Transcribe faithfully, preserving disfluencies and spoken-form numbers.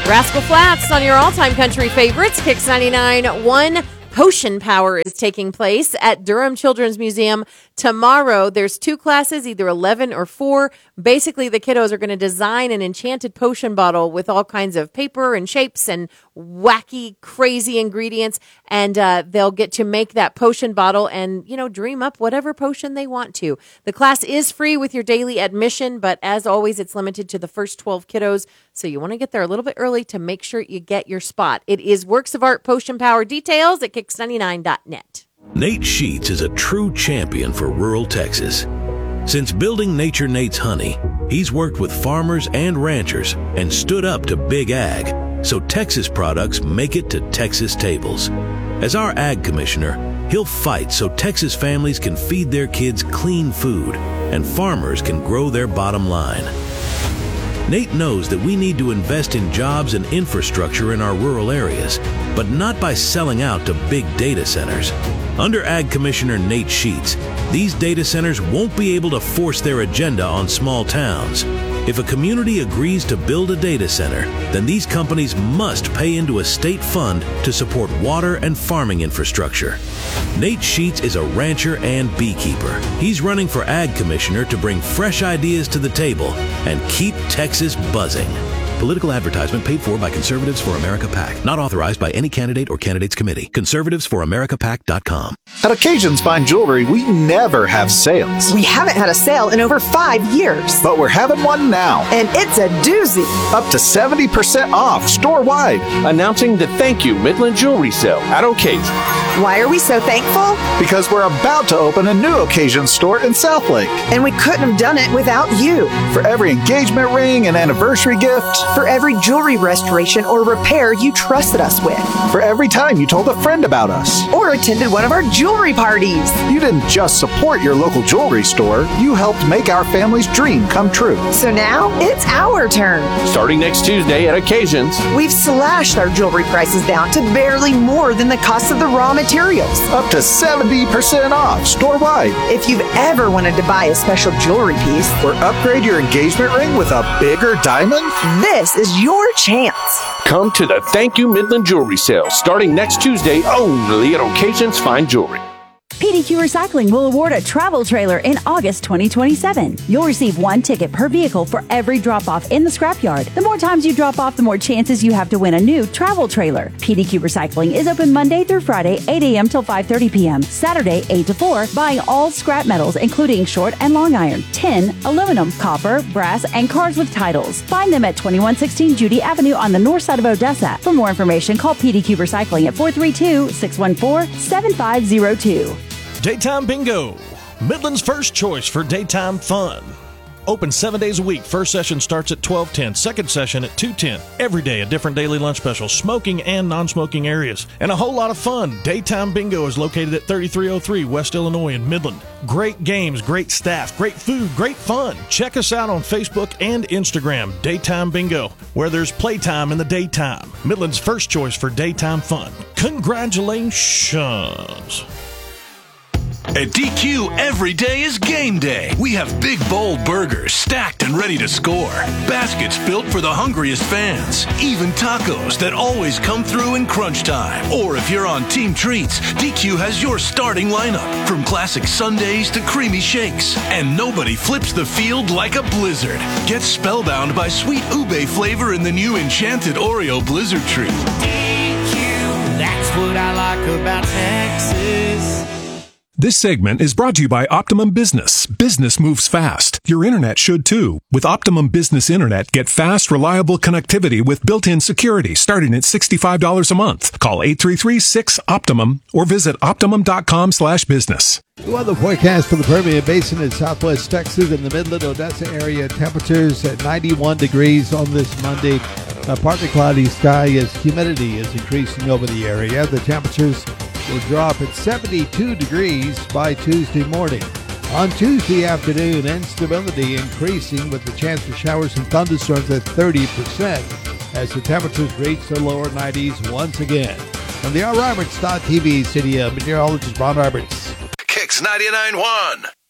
Rascal Flatts on your all-time country favorites. Kicks ninety-nine point one. Potion Power is taking place at Durham Children's Museum tomorrow. There's two classes, either eleven or four. Basically, the kiddos are going to design an enchanted potion bottle with all kinds of paper and shapes and wacky, crazy ingredients. And uh, they'll get to make that potion bottle and, you know, dream up whatever potion they want to. The class is free with your daily admission, but as always, it's limited to the first twelve kiddos. So you want to get there a little bit early to make sure you get your spot. It is Works of Art Potion Power. Details at kicks ninety-nine dot net. Nate Sheets is a true champion for rural Texas. Since building Nature Nate's Honey, he's worked with farmers and ranchers and stood up to Big Ag, so Texas products make it to Texas tables. As our Ag Commissioner, he'll fight so Texas families can feed their kids clean food and farmers can grow their bottom line. Nate knows that we need to invest in jobs and infrastructure in our rural areas, but not by selling out to big data centers. Under Ag Commissioner Nate Sheets, these data centers won't be able to force their agenda on small towns. If a community agrees to build a data center, then these companies must pay into a state fund to support water and farming infrastructure. Nate Sheets is a rancher and beekeeper. He's running for Ag Commissioner to bring fresh ideas to the table and keep Texas buzzing. Political advertisement paid for by Conservatives for America PAC. Not authorized by any candidate or candidates committee. Conservatives for America P A C dot com. At Occasions Fine Jewelry, we never have sales. We haven't had a sale in over five years. But we're having one now. And it's a doozy. Up to seventy percent off store-wide. Announcing the Thank You Midland Jewelry Sale at Occasions. Why are we so thankful? Because we're about to open a new Occasions store in Southlake. And we couldn't have done it without you. For every engagement ring and anniversary gift. For every jewelry restoration or repair you trusted us with. For every time you told a friend about us. Or attended one of our jewelry parties. You didn't just support your local jewelry store, you helped make our family's dream come true. So now, it's our turn. Starting next Tuesday at Occasions. We've slashed our jewelry prices down to barely more than the cost of the raw materials. Up to seventy percent off store-wide. If you've ever wanted to buy a special jewelry piece. Or upgrade your engagement ring with a bigger diamond. This is your chance. Come to the Thank You Midland Jewelry Sale starting next Tuesday only at Occasions Fine Jewelry. P D Q Recycling will award a travel trailer in August twenty twenty-seven. You'll receive one ticket per vehicle for every drop-off in the scrapyard. The more times you drop off, the more chances you have to win a new travel trailer. P D Q Recycling is open Monday through Friday, eight a.m. till five thirty p.m., Saturday, eight to four, buying all scrap metals, including short and long iron, tin, aluminum, copper, brass, and cars with titles. Find them at twenty-one sixteen Judy Avenue on the north side of Odessa. For more information, call P D Q Recycling at four three two, six one four, seven five zero two. Daytime Bingo, Midland's first choice for daytime fun. Open seven days a week. First session starts at twelve ten, second session at two ten. Every day a different daily lunch special, smoking and non-smoking areas, and a whole lot of fun. Daytime Bingo is located at thirty-three oh three West Illinois in Midland. Great games, great staff, great food, great fun. Check us out on Facebook and Instagram, Daytime Bingo, where there's playtime in the daytime. Midland's first choice for daytime fun. Congratulations. At D Q, every day is game day. We have big, bold burgers stacked and ready to score. Baskets built for the hungriest fans. Even tacos that always come through in crunch time. Or if you're on Team Treats, D Q has your starting lineup. From classic sundaes to creamy shakes. And nobody flips the field like a blizzard. Get spellbound by sweet ube flavor in the new Enchanted Oreo Blizzard Treat. D Q, that's what I like about Texas. This segment is brought to you by Optimum Business. Business moves fast. Your internet should too. With Optimum Business Internet, get fast, reliable connectivity with built-in security starting at sixty-five dollars a month. Call eight three three, six, Optimum or visit optimum.com slash business. Weather forecast for the Permian Basin in southwest Texas and the Midland, Odessa area. Temperatures at ninety-one degrees on this Monday. A partly cloudy sky as humidity is increasing over the area. The temperatures will drop at seventy-two degrees by Tuesday morning. On Tuesday afternoon, instability increasing with the chance for showers and thunderstorms at thirty percent as the temperatures reach the lower nineties once again. From the R. Roberts dot T V studio, meteorologist Ron Roberts. Kicks ninety-nine point one.